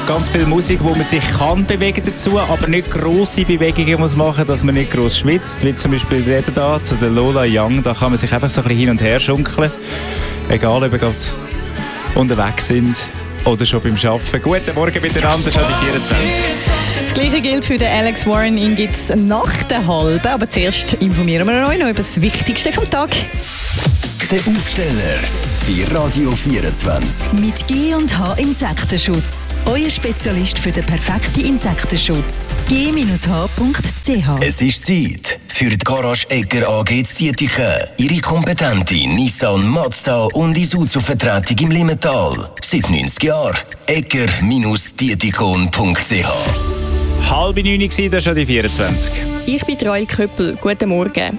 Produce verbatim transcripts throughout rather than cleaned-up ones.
ganz viel Musik, wo man sich kann bewegen dazu, aber nicht grosse Bewegungen muss machen, dass man nicht gross schwitzt, wie zum Beispiel eben da zu der Lola Young, da kann man sich einfach so ein bisschen hin und her schunkeln, egal ob wir gerade unterwegs sind oder schon beim Arbeiten. Guten Morgen miteinander, schon die vierundzwanzig. Das Gleiche gilt für den Alex Warren, ihn gibt es nach der halben, aber zuerst informieren wir euch noch über das Wichtigste vom Tag. Der Aufsteller bei Radio vierundzwanzig. Mit G und H Insektenschutz. Euer Spezialist für den perfekten Insektenschutz. G H punkt C H. Es ist Zeit für die Garage Egger A G zu Dietiken. Ihre kompetente Nissan, Mazda und Isuzu-Vertretung im Limmental. Seit neunzig Jahren. Egger Dietikon punkt C H. Halb neun war das schon die vierundzwanzig. Ich bin Roel Köppel. Guten Morgen.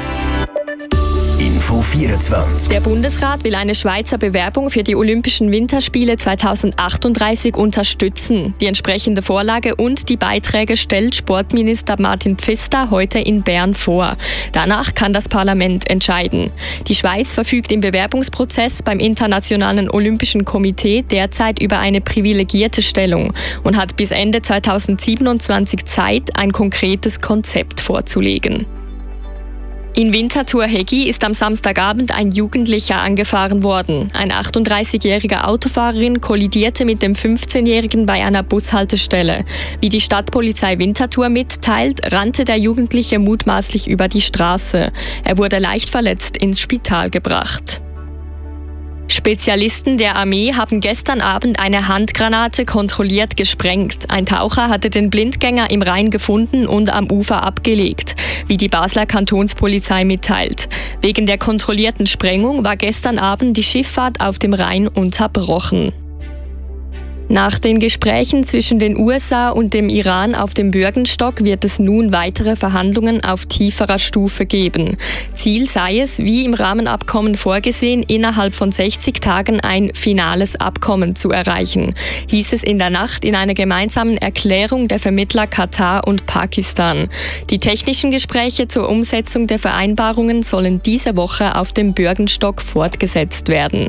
Info vierundzwanzig. Der Bundesrat will eine Schweizer Bewerbung für die Olympischen Winterspiele zweitausendachtunddreißig unterstützen. Die entsprechende Vorlage und die Beiträge stellt Sportminister Martin Pfister heute in Bern vor. Danach kann das Parlament entscheiden. Die Schweiz verfügt im Bewerbungsprozess beim Internationalen Olympischen Komitee derzeit über eine privilegierte Stellung und hat bis Ende zweitausendsiebenundzwanzig Zeit, ein konkretes Konzept vorzulegen. In Winterthur-Heggi ist am Samstagabend ein Jugendlicher angefahren worden. Eine achtunddreißigjährige Autofahrerin kollidierte mit dem fünfzehnjährigen bei einer Bushaltestelle. Wie die Stadtpolizei Winterthur mitteilt, rannte der Jugendliche mutmaßlich über die Straße. Er wurde leicht verletzt ins Spital gebracht. Spezialisten der Armee haben gestern Abend eine Handgranate kontrolliert gesprengt. Ein Taucher hatte den Blindgänger im Rhein gefunden und am Ufer abgelegt, wie die Basler Kantonspolizei mitteilt. Wegen der kontrollierten Sprengung war gestern Abend die Schifffahrt auf dem Rhein unterbrochen. Nach den Gesprächen zwischen den U S A und dem Iran auf dem Bürgenstock wird es nun weitere Verhandlungen auf tieferer Stufe geben. Ziel sei es, wie im Rahmenabkommen vorgesehen, innerhalb von sechzig Tagen ein finales Abkommen zu erreichen, hieß es in der Nacht in einer gemeinsamen Erklärung der Vermittler Katar und Pakistan. Die technischen Gespräche zur Umsetzung der Vereinbarungen sollen diese Woche auf dem Bürgenstock fortgesetzt werden.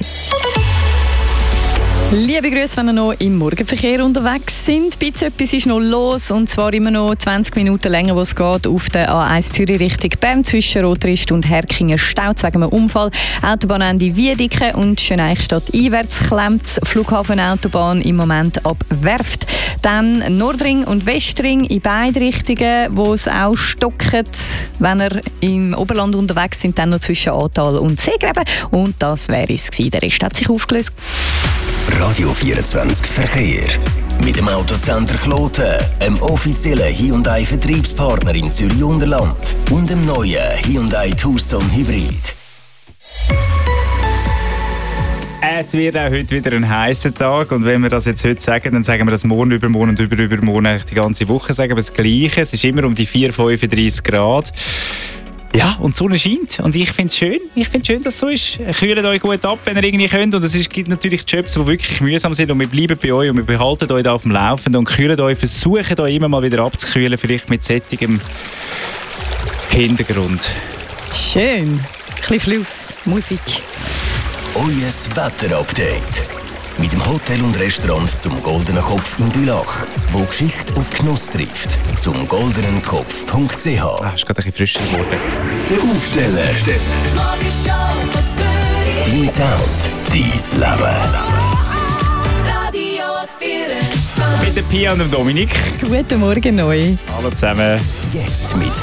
Liebe Grüße, wenn ihr noch im Morgenverkehr unterwegs sind. Ein bisschen etwas ist noch los, und zwar immer noch zwanzig Minuten länger, wo es geht, auf der A eins Zürich Richtung Bern zwischen Rotrist und Herkingen Stau wegen einem Unfall. Autobahnende Wiedeke und Schöneichstadt einwärts klemmt. Flughafenautobahn im Moment ab Werft. Dann Nordring und Westring in beide Richtungen, wo es auch stockt. Wenn ihr im Oberland unterwegs sind, dann noch zwischen Aartal und Seegräben. Und das wäre es gewesen. Der Rest hat sich aufgelöst. Radio vierundzwanzig Verkehr. Mit dem Autocenter Kloten, einem offiziellen Hyundai-Vertriebspartner in Zürich-Unterland und dem neuen Hyundai Tucson Hybrid. Es wird auch heute wieder ein heißer Tag, und wenn wir das jetzt heute sagen, dann sagen wir das morgen, übermorgen und über, übermorgen eigentlich die ganze Woche, sagen wir das Gleiche. Es ist immer um die vier, fünfunddreißig Grad. Ja, und die Sonne scheint. Und ich finde es schön. Ich finde schön, dass es so ist. Kühlt euch gut ab, wenn ihr irgendwie könnt. Und es ist, gibt natürlich Jobs, die wirklich mühsam sind. Und wir bleiben bei euch und wir behalten euch da auf dem Laufenden und kühlt euch, versuchen euch immer mal wieder abzukühlen. Vielleicht mit sättigem Hintergrund. Schön. Ein bisschen Fluss, Musik. Euer Wetterupdate. Mit dem Hotel und Restaurant zum Goldenen Kopf in Bülach, wo Geschichte auf Genuss trifft. Zum goldenen kopf punkt c h. Ah, ist gerade ein bisschen frischer geworden. Der Aufsteller. Dein Sound, dein Leben. Mit der Pia und dem Dominik. Guten Morgen neu. Hallo zusammen. Jetzt mit